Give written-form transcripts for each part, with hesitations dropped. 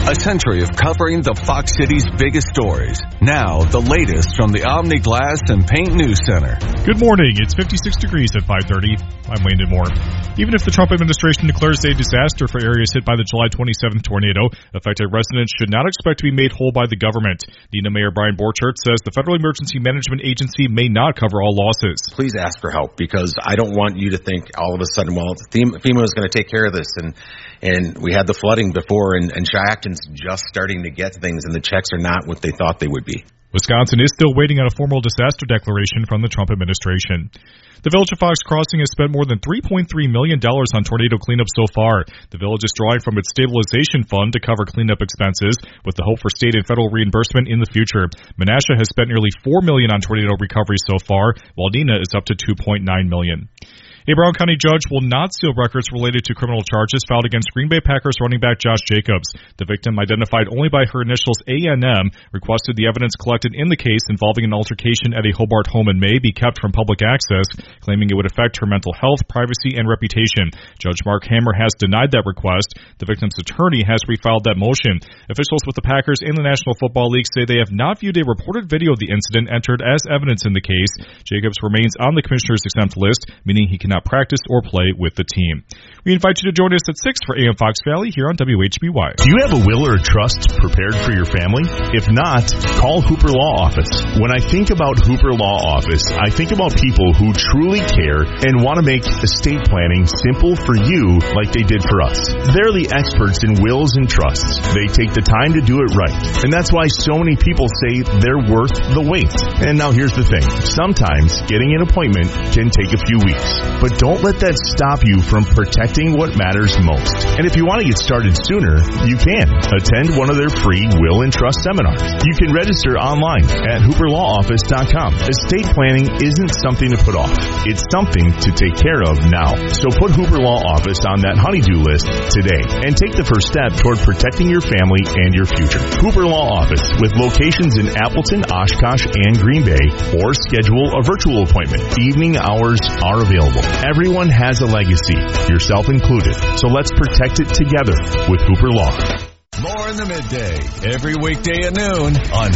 A century of covering the Fox City's biggest stories. Now, the latest from the Omni Glass and Paint News Center. Good morning. It's 56 degrees at 5:30. I'm Landon Moore. Even if the Trump administration declares a disaster for areas hit by the July 27th tornado, affected residents should not expect to be made whole by the government. Neenah Mayor Brian Borchardt says the Federal Emergency Management Agency may not cover all losses. Please ask for help, because I don't want you to think all of a sudden, well, FEMA is going to take care of this. And we had the flooding before, and Chi-Acton's just starting to get things, and the checks are not what they thought they would be. Wisconsin is still waiting on a formal disaster declaration from the Trump administration. The Village of Fox Crossing has spent more than $3.3 million on tornado cleanup so far. The village is drawing from its stabilization fund to cover cleanup expenses, with the hope for state and federal reimbursement in the future. Menasha has spent nearly $4 million on tornado recovery so far, while Neenah is up to $2.9 million. A Brown County judge will not seal records related to criminal charges filed against Green Bay Packers running back Josh Jacobs. The victim, identified only by her initials A&M, requested the evidence collected in the case involving an altercation at a Hobart home in May be kept from public access, claiming it would affect her mental health, privacy, and reputation. Judge Mark Hammer has denied that request. The victim's attorney has refiled that motion. Officials with the Packers and the National Football League say they have not viewed a reported video of the incident entered as evidence in the case. Jacobs remains on the commissioner's exempt list, meaning he cannot practice or play with the team. We invite you to join us at 6 for AM Fox Valley here on WHBY. Do you have a will or a trust prepared for your family? If not, call Hooper Law Office. When I think about Hooper Law Office, I think about people who truly care and want to make estate planning simple for you like they did for us. They're the experts in wills and trusts. They take the time to do it right. And that's why so many people say they're worth the wait. And now here's the thing. Sometimes getting an appointment can take a few weeks. But don't let that stop you from protecting what matters most. And if you want to get started sooner, you can. Attend one of their free will and trust seminars. You can register online at hooperlawoffice.com. Estate planning isn't something to put off. It's something to take care of now. So put Hooper Law Office on that honey-do list today and take the first step toward protecting your family and your future. Hooper Law Office, with locations in Appleton, Oshkosh, and Green Bay, or schedule a virtual appointment. Evening hours are available. Everyone has a legacy, yourself included. So let's protect it together with Hooper Law. More in the midday, every weekday at noon on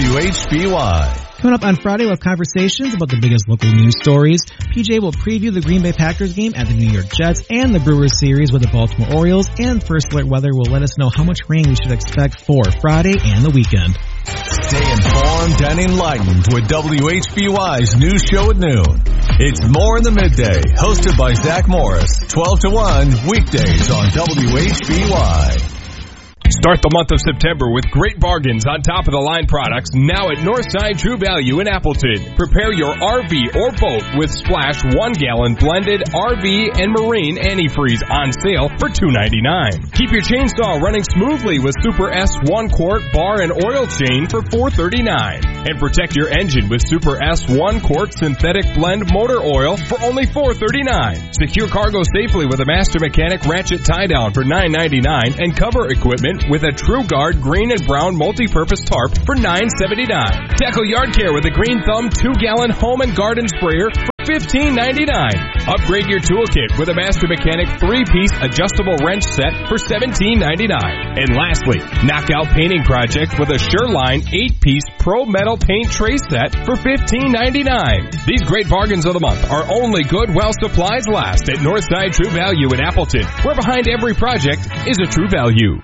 WHBY. Coming up on Friday, we'll have conversations about the biggest local news stories. PJ will preview the Green Bay Packers game at the New York Jets and the Brewers series with the Baltimore Orioles. And First Alert Weather will let us know how much rain we should expect for Friday and the weekend. Stay informed and enlightened with WHBY's news show at noon. It's More in the Midday, hosted by Zach Morris, 12 to 1, weekdays on WHBY. Start the month of September with great bargains on top-of-the-line products now at Northside True Value in Appleton. Prepare your RV or boat with Splash 1-gallon blended RV and marine antifreeze on sale for $2.99. Keep your chainsaw running smoothly with Super S 1-quart bar and oil chain for $4.39. And protect your engine with Super S 1-quart synthetic blend motor oil for only $4.39. Secure cargo safely with a Master Mechanic ratchet tie-down for $9.99 and cover equipment with a True Guard green and brown multi-purpose tarp for $9.79. Tackle yard care with a Green Thumb 2-gallon home and garden sprayer for $15.99. Upgrade your toolkit with a Master Mechanic 3-piece adjustable wrench set for $17.99. And lastly, knockout painting project with a Sureline 8-piece Pro Metal paint tray set for $15.99. These great bargains of the month are only good while supplies last at Northside True Value in Appleton, where behind every project is a True Value.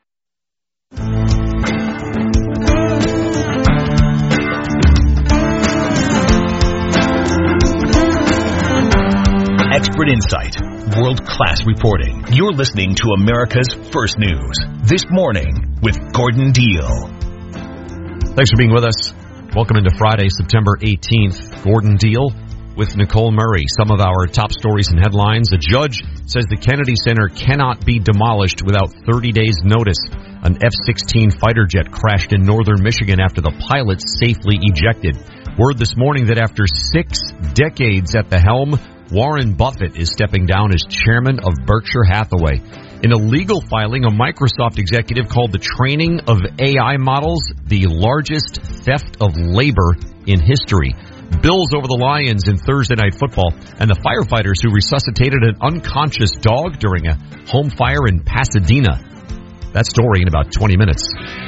Expert insight, world-class reporting. You're listening to America's First News. This morning with Gordon Deal. Thanks for being with us. Welcome into Friday, September 18th. Gordon Deal with Nicole Murray. Some of our top stories and headlines. A judge says the Kennedy Center cannot be demolished without 30 days' notice. An F-16 fighter jet crashed in northern Michigan after the pilot safely ejected. Word this morning that after 6 decades at the helm, Warren Buffett is stepping down as chairman of Berkshire Hathaway. In a legal filing, a Microsoft executive called the training of AI models the largest theft of labor in history. Bills over the Lions in Thursday Night Football, and the firefighters who resuscitated an unconscious dog during a home fire in Pasadena. That story in about 20 minutes.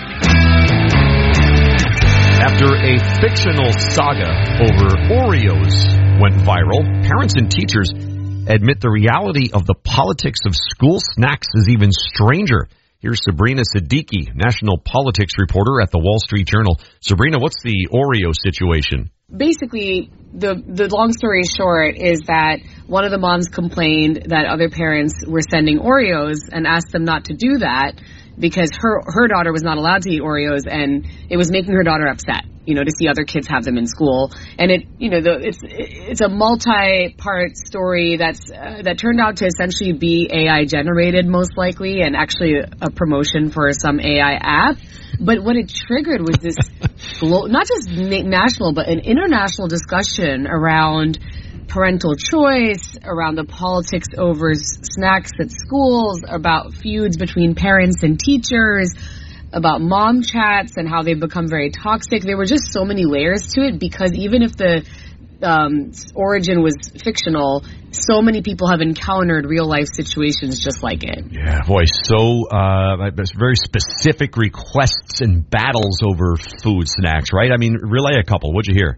After a fictional saga over Oreos went viral, parents and teachers admit the reality of the politics of school snacks is even stranger. Here's Sabrina Siddiqui, national politics reporter at the Wall Street Journal. Sabrina, what's the Oreo situation? Basically, the long story short is that one of the moms complained that other parents were sending Oreos and asked them not to do that because her daughter was not allowed to eat Oreos, and it was making her daughter upset, to see other kids have them in school. And it's a multi-part story that turned out to essentially be AI generated, most likely, and actually a promotion for some AI app. But what it triggered was this not just national, but an international discussion around parental choice, around the politics over snacks at schools, about feuds between parents and teachers, about mom chats and how they've become very toxic. There were just so many layers to it, because even if the origin was fictional, so many people have encountered real life situations just like it. Yeah, boy, so very specific requests and battles over food snacks, right? I mean, relay a couple. What'd you hear?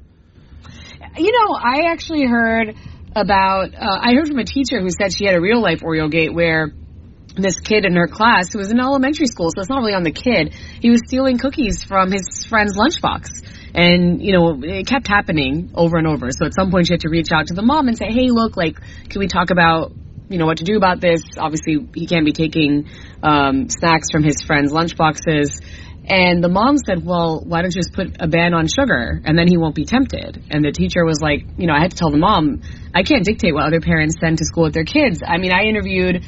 I actually heard I heard from a teacher who said she had a real life Oreo gate where this kid in her class, who was in elementary school, so it's not really on the kid, he was stealing cookies from his friend's lunchbox. And, it kept happening over and over. So at some point she had to reach out to the mom and say, hey, look, can we talk about, what to do about this? Obviously, he can't be taking snacks from his friend's lunchboxes. And the mom said, well, why don't you just put a ban on sugar, and then he won't be tempted? And the teacher was like, I had to tell the mom, I can't dictate what other parents send to school with their kids. I mean, I interviewed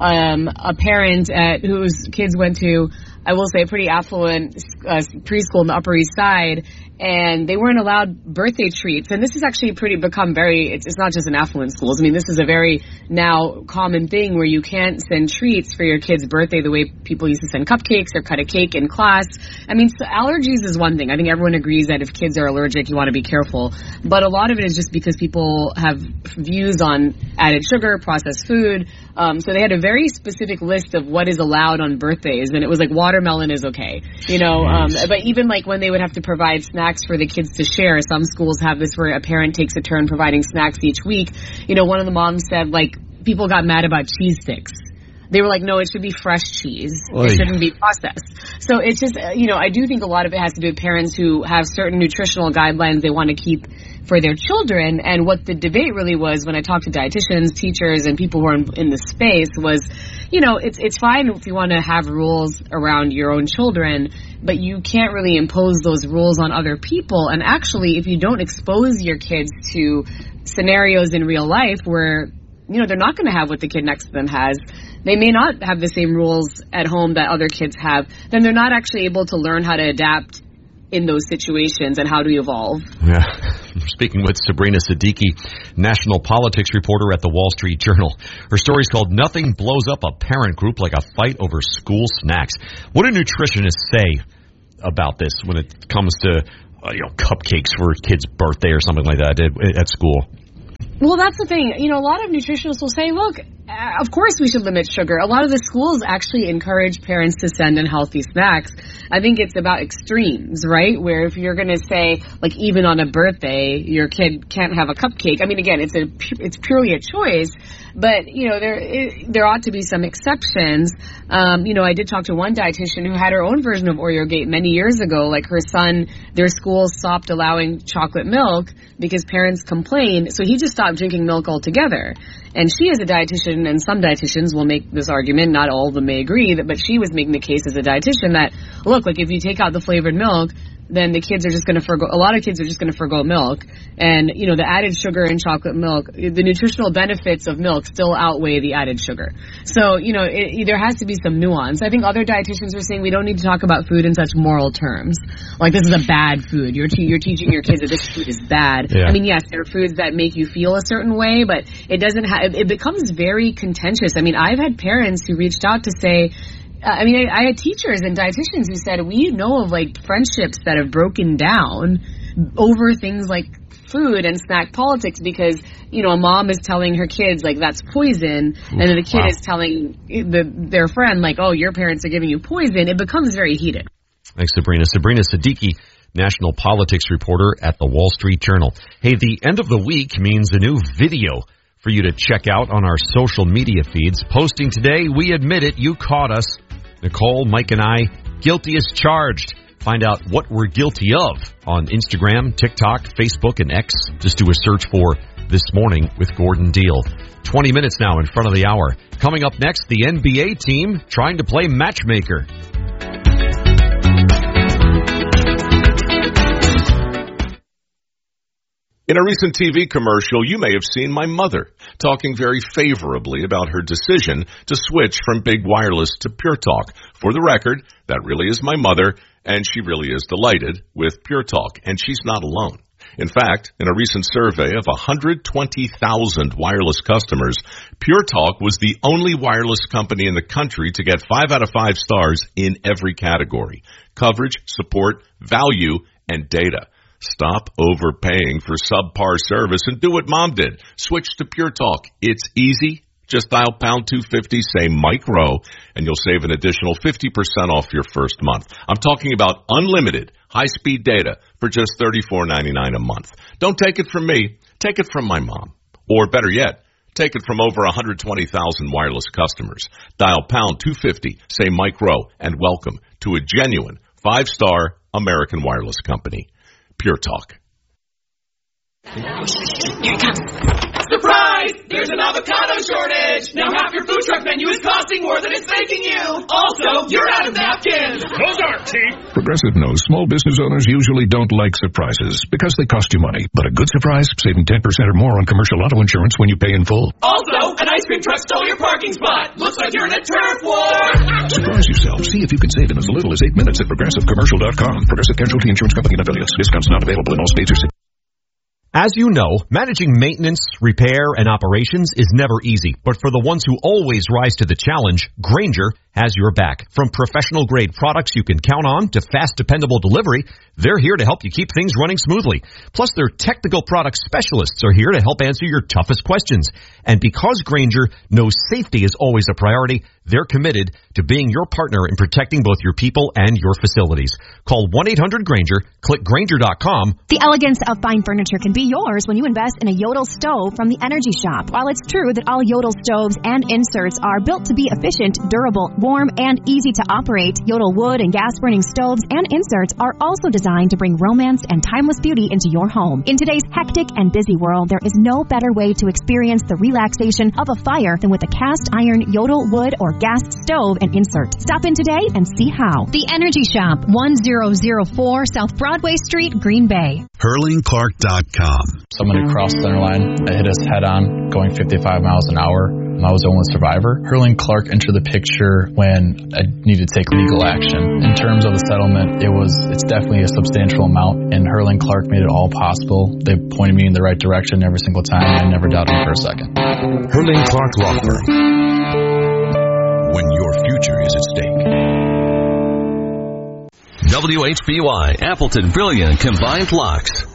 a parent whose kids went to, I will say, a pretty affluent preschool in the Upper East Side, and they weren't allowed birthday treats. And this has actually become it's not just in affluent schools. I mean, this is a very now common thing where you can't send treats for your kid's birthday the way people used to send cupcakes or cut a cake in class. I mean, so allergies is one thing. I think everyone agrees that if kids are allergic, you want to be careful. But a lot of it is just because people have views on added sugar, processed food. So they had a very specific list of what is allowed on birthdays, and it was like watermelon is okay, but even when they would have to provide snacks for the kids to share, some schools have this where a parent takes a turn providing snacks each week. One of the moms said, people got mad about cheese sticks. They were like, no, it should be fresh cheese. Oy. It shouldn't be processed. So it's just, I do think a lot of it has to do with parents who have certain nutritional guidelines they want to keep for their children. And what the debate really was when I talked to dietitians, teachers, and people who are in the space was, it's fine if you want to have rules around your own children, but you can't really impose those rules on other people. And actually, if you don't expose your kids to scenarios in real life where, they're not going to have what the kid next to them has, they may not have the same rules at home that other kids have, then they're not actually able to learn how to adapt in those situations and how to evolve. Yeah. We're speaking with Sabrina Siddiqui, national politics reporter at the Wall Street Journal. Her story's called Nothing Blows Up a Parent Group Like a Fight Over School Snacks. What do nutritionists say about this when it comes to cupcakes for a kid's birthday or something like that at school? Well, that's the thing. A lot of nutritionists will say, look, of course we should limit sugar. A lot of the schools actually encourage parents to send in healthy snacks. I think it's about extremes, right? Where if you're going to say, even on a birthday, your kid can't have a cupcake. I mean, again, it's purely a choice. But, there ought to be some exceptions. I did talk to one dietitian who had her own version of Oreo Gate many years ago. Her son, their school stopped allowing chocolate milk because parents complained. So he just stopped drinking milk altogether. And she is a dietitian, and some dietitians will make this argument, not all of them may agree, but she was making the case as a dietitian that, look, if you take out the flavored milk, then the kids are just going to forgo, a lot of kids are just going to forgo milk. And, the added sugar in chocolate milk, the nutritional benefits of milk still outweigh the added sugar. So, there has to be some nuance. I think other dietitians are saying we don't need to talk about food in such moral terms. This is a bad food. You're teaching your kids that this food is bad. Yeah. I mean, yes, there are foods that make you feel a certain way, but it becomes very contentious. I mean, I've had parents who reached out to say, I had teachers and dietitians who said, we know of friendships that have broken down over things like food and snack politics because, a mom is telling her kids, like, that's poison, and then the kid is telling their friend, like, oh, your parents are giving you poison. It becomes very heated. Thanks, Sabrina. Sabrina Siddiqui, national politics reporter at the Wall Street Journal. Hey, the end of the week means a new video for you to check out on our social media feeds. Posting today, we admit it, you caught us. Nicole, Mike, and I, guilty as charged. Find out what we're guilty of on Instagram, TikTok, Facebook, and X. Just do a search for This Morning with Gordon Deal. 20 minutes now in front of the hour. Coming up next, the NBA team trying to play matchmaker. In a recent TV commercial, you may have seen my mother talking very favorably about her decision to switch from Big Wireless to Pure Talk. For the record, that really is my mother, and she really is delighted with Pure Talk, and she's not alone. In fact, in a recent survey of 120,000 wireless customers, Pure Talk was the only wireless company in the country to get 5 out of 5 stars in every category: coverage, support, value, and data. Stop overpaying for subpar service and do what Mom did. Switch to Pure Talk. It's easy. Just dial pound 250, say Mike Rowe, and you'll save an additional 50% off your first month. I'm talking about unlimited high-speed data for just $34.99 a month. Don't take it from me. Take it from my mom. Or better yet, take it from over 120,000 wireless customers. Dial pound 250, say Mike Rowe, and welcome to a genuine 5-star American wireless company. Pure Talk. Here it comes. Surprise! There's an avocado shortage! Now half your food truck menu is costing more than it's making you! Also, you're out of napkins! Those aren't cheap! Progressive knows small business owners usually don't like surprises because they cost you money. But a good surprise, saving 10% or more on commercial auto insurance when you pay in full. Also, an ice cream truck stole your parking spot! Looks like you're in a turf war! Surprise yourself. See if you can save in as little as 8 minutes at ProgressiveCommercial.com. Progressive Casualty Insurance Company and affiliates. Discounts not available in all states or cities. As you know, managing maintenance, repair, and operations is never easy. But for the ones who always rise to the challenge, Grainger has your back. From professional-grade products you can count on to fast, dependable delivery, they're here to help you keep things running smoothly. Plus, their technical product specialists are here to help answer your toughest questions. And because Grainger knows safety is always a priority, they're committed to being your partner in protecting both your people and your facilities. Call 1-800-GRAINGER, click Grainger.com. The elegance of fine furniture can be yours when you invest in a Yodel stove from the Energy Shop. While it's true that all Yodel stoves and inserts are built to be efficient, durable, warm, and easy to operate, Yodel wood and gas-burning stoves and inserts are also designed to bring romance and timeless beauty into your home. In today's hectic and busy world, there is no better way to experience the relaxation of a fire than with a cast-iron Yodel wood or gas stove and insert. Stop in today and see how. The Energy Shop, 1004 South Broadway Street, Green Bay. HurlingClark.com. Someone had crossed the center line. I hit us head on, going 55 miles an hour. I was the only survivor. Hurling Clark entered the picture when I needed to take legal action. In terms of the settlement, it's definitely a substantial amount, and Hurling Clark made it all possible. They pointed me in the right direction every single time, and I never doubted them for a second. Hurling Clark Law Firm. When your future is at stake. WHBY Appleton Brilliant Combined Locks.